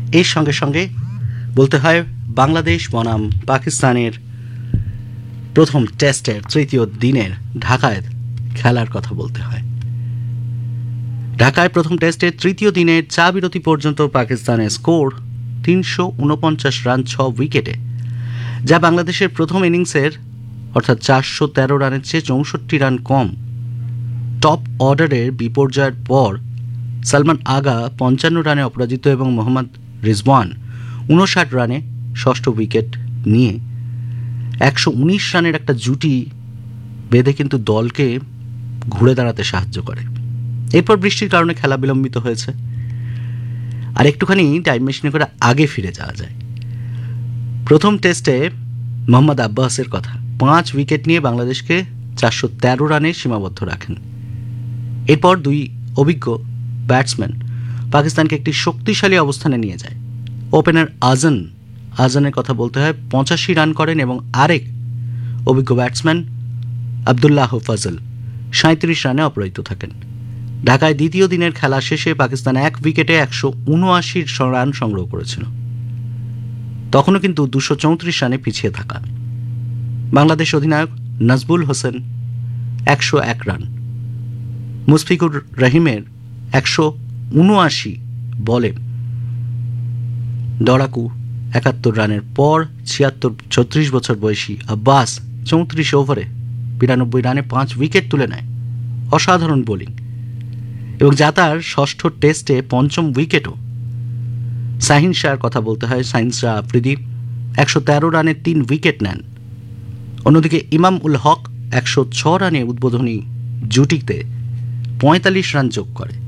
এর সঙ্গে সঙ্গে বলতে হয় বাংলাদেশ বনাম পাকিস্তানের প্রথম টেস্টের তৃতীয় দিনের ঢাকায় খেলার কথা বলতে হয়। ঢাকায় প্রথম টেস্টের তৃতীয় দিনের চা বিরতি পর্যন্ত পাকিস্তানের স্কোর ৩৪৯ রান ৬ উইকেটে, যা বাংলাদেশের প্রথম ইনিংসের অর্থাৎ ৪১৩ রানের চেয়ে ৬৪ রান কম। টপ অর্ডারের বিপর্যয়ের পর সালমান আগা ৫৫ রানে অপরাজিত এবং মোহাম্মদ রিজওয়ান ৫৯ রানে ষষ্ঠ উইকেট নিয়ে ১১৯ রানের একটা জুটি বেঁধে কিন্তু দলকে ঘুরে দাঁড়াতে সাহায্য করে। এরপর বৃষ্টির কারণে খেলা বিলম্বিত হয়েছে। আর একটুখানি টাইম মেশিনে করে আগে ফিরে যাওয়া যায়। প্রথম টেস্টে মোহাম্মদ আব্বাসের কথা, ৫ উইকেট নিয়ে বাংলাদেশকে ৪১৩ রানে সীমাবদ্ধ রাখেন। এরপর দুই অভিজ্ঞ ব্যাটসম্যান পাকিস্তানকে একটি শক্তিশালী অবস্থানে নিয়ে যায়। ওপেনার আজনের কথা বলতে হয়, ৮৫ রান করেন এবং আরেক অভিজ্ঞ ব্যাটসম্যান আবদুল্লাহ ফজল ৩৭ রানে অপরাজিত থাকেন। ঢাকায় দ্বিতীয় দিনের খেলা শেষে পাকিস্তান ১ উইকেটে ১৭৯ রান সংগ্রহ করেছিল। তখনও কিন্তু ২৩৪ রানে পিছিয়ে থাকা। বাংলাদেশ অধিনায়ক নাজবুল হোসেন ১০১ রান, মুশফিকুর রহিমের ১৭৯ বলে লড়াকু ৭১ রানের পর ৩৬ বছর বয়সী আব্বাস ৩৪ ওভারে ৯২ রানে ৫ উইকেট তুলে নেয়। অসাধারণ বোলিং, এবং যা তার ষষ্ঠ টেস্টে পঞ্চম উইকেটও। শাহিন শাহর কথা বলতে হয়, শাহিন শাহ আফ্রিদি ১১৩ রানে ৩ উইকেট নেন। অন্যদিকে ইমাম উল হক ১০৬ রানে উদ্বোধনী জুটিতে ৪৫ রান যোগ করে।